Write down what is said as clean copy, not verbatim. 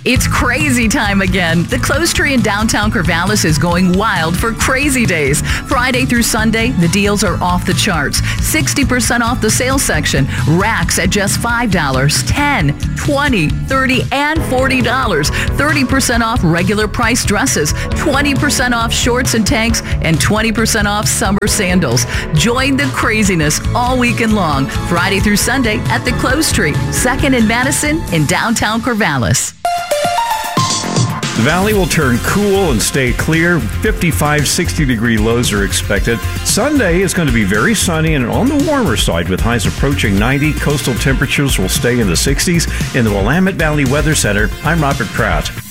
It's crazy time again. The Clothes Tree in downtown Corvallis is going wild for crazy days. Friday through Sunday, the deals are off the charts. 60% off the sales section. Racks at just $5, $10, $20, $30, and $40. 30% off regular price dresses. 20% off shorts and tanks, and 20% off summer sandals. Join the craziness all weekend long. Friday through Sunday at the Clothes Tree, 2nd and Madison in downtown Corvallis. The valley will turn cool and stay clear. 55, 60-degree lows are expected. Sunday is going to be very sunny and on the warmer side with highs approaching 90. Coastal temperatures will stay in the 60s. In the Willamette Valley Weather Center, I'm Robert Pratt.